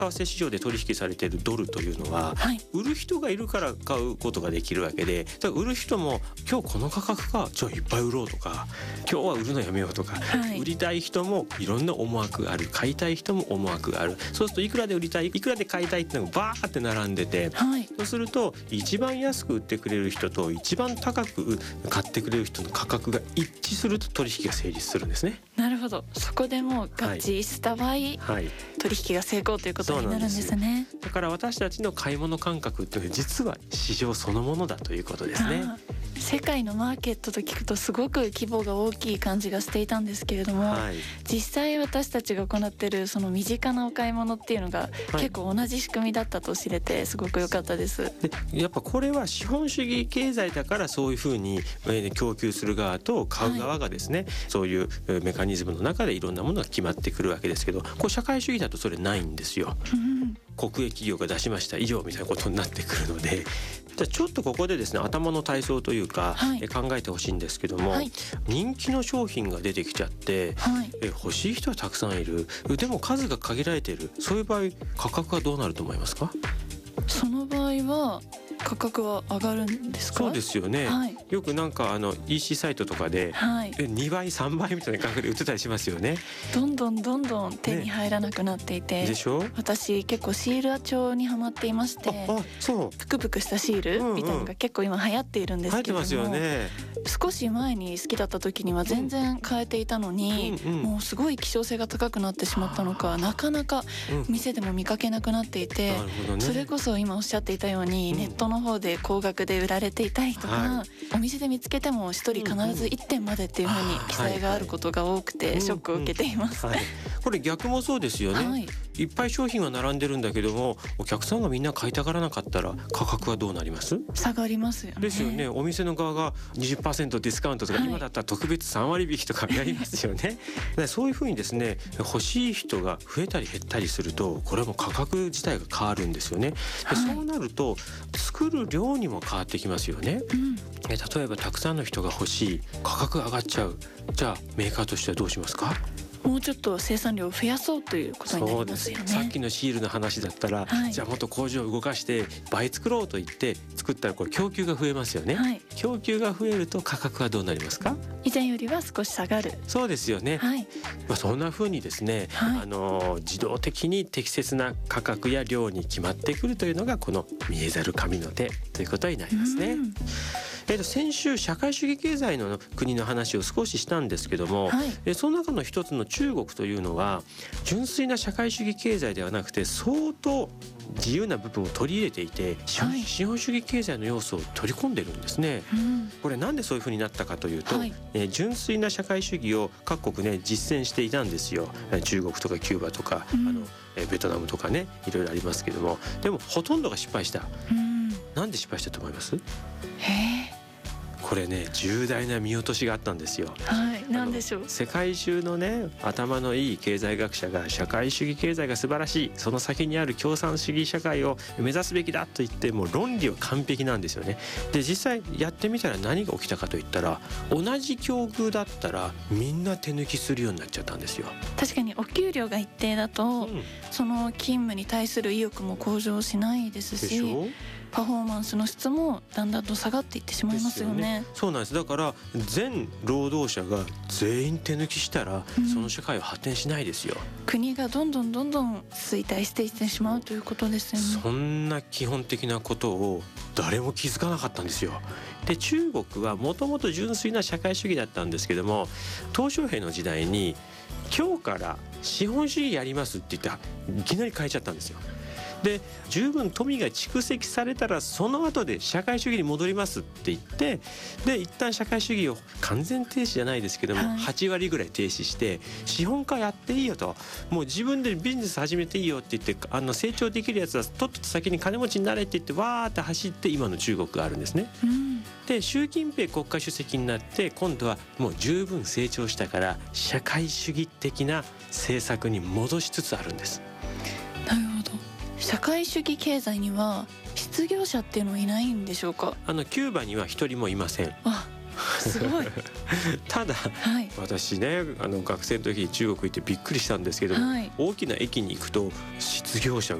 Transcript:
替市場で取引されているドルというのは、 はい、 売る人がいるから買うことができるわけで、だから売る人も今日この価格か、じゃあいっぱい売ろうとか、今日は売るのやめようとか、 はい、 売りたい人もいろんな思惑がある、買いたい人も思惑がある。そうするといくらで売りたい、いくらで買いたいっていうのがバーって並んでて、 はい、 そうすると一番安く売ってくれる人と一番高く買ってくれる人の価格が一致すると取引が成立するんですね。 なるほど。そこでもう合致した場合、はい、取引が成功ということになるんですね。 だから私たちの買い物感覚っていうのは実は市場そのものだということですね。 世界のマーケットと聞くとすごく規模が大きい感じがしていたんですけれども、 はい、 実際私たちが行っているその身近なお買い物っていうのが結構同じ仕組みだったと知れてすごく良かったです。 でやっぱこれは資本主義経済だからそういうふうに供給する側と買う側がですね、はい、そういうメカニズムの中でいろんなものが決まってくるわけですけど、こう社会主義だとそれないんですよ。国営企業が出しました以上みたいなことになってくるので、じゃあちょっとここでですね頭の体操というか、 はい、 考えてほしいんですけども、はい、人気の商品が出てきちゃって、はい、欲しい人はたくさんいる、でも数が限られている、そういう場合価格はどうなると思いますか？ その場合は価格は上がるんですか？ そうですよね、 はい、 よくなんかEC サイトとかで、 はい、 2倍3倍みたいな価格で売ってたりしますよね。 どんどん手に入らなくなっていて、 ね、でしょ？ 私結構シール帳にハマっていまして、 そうぷくぷくしたシールみたいなのが結構今流行っているんですけれども、 流行ってますよね。 少し前に好きだった時には全然買えていたのに、もうすごい希少性が高くなってしまったのか、なかなか店でも見かけなくなっていて、それこそ今おっしゃっていたように、ネットの方で高額で売られていたりとか、お店で見つけても1人必ず1点までっていう風に記載があることが多くてショックを受けています。 これ逆もそうですよね、はい、いっぱい商品は並んでるんだけども、お客さんがみんな買いたがらなかったら価格はどうなります？ 下がりますよね。 ですよね。お店の側が 20% ディスカウントとか、はい、今だったら特別3割引きとかやりますよね。そういうふうにですね、欲しい人が増えたり減ったりすると、これはもう価格自体が変わるんですよね。で、そうなると作る量にも変わってきますよね、例えばたくさんの人が欲しい、価格が上がっちゃう。じゃあメーカーとしてはどうしますか？ もうちょっと生産量を増やそうということになりますよね。 さっきのシールの話だったら、はい、じゃあもっと工場を動かして倍作ろうと言って作ったら、これ供給が増えますよね、はい、供給が増えると価格はどうなりますか？ 以前よりは少し下がる。そうですよね、はい、そんな風にですね、はい、自動的に適切な価格や量に決まってくるというのがこの見えざる神の手ということになりますね。先週社会主義経済の国の話を少ししたんですけども、はい、その中の一つの中国というのは純粋な社会主義経済ではなくて、相当自由な部分を取り入れていて、はい、資本主義経済の要素を取り込んでるんですね、これなんでそういう風になったかというと、はい、純粋な社会主義を各国ね実践していたんですよ。中国とかキューバとか、ベトナムとかね、いろいろありますけども、でもほとんどが失敗した。なんで失敗したと思います？これね、重大な見落としがあったんですよ。 はい、なんでしょう。 世界中のね、頭のいい経済学者が社会主義経済が素晴らしい、その先にある共産主義社会を目指すべきだと言って、もう論理は完璧なんですよね。で、実際やってみたら何が起きたかといったら、同じ境遇だったらみんな手抜きするようになっちゃったんですよ。 確かにお給料が一定だと、その勤務に対する意欲も向上しないですし、 でしょ？ パフォーマンスの質もだんだんと下がっていってしまいますよね。 そうなんです。だから全労働者が全員手抜きしたら、その社会は発展しないですよ。 国がどんどん衰退していってしまうということですよね。 そんな基本的なことを誰も気づかなかったんですよ。で、中国はもともと純粋な社会主義だったんですけども、鄧小平の時代に今日から資本主義やりますって言っていきなり変えちゃったんですよ。で、十分富が蓄積されたらその後で社会主義に戻りますって言って、で一旦社会主義を完全停止じゃないですけども、8割ぐらい停止して資本家やっていいよと、もう自分でビジネス始めていいよって言って、成長できるやつはとっとと先に金持ちになれって言ってわーって走って今の中国があるんですね、で習近平国家主席になって今度はもう十分成長したから社会主義的な政策に戻しつつあるんです。 なるほど。社会主義経済には失業者っていうのはいないんでしょうか？ キューバには一人もいません。 すごいただ、はい、私ね学生の時に中国行ってびっくりしたんですけど、はい、大きな駅に行くと失業者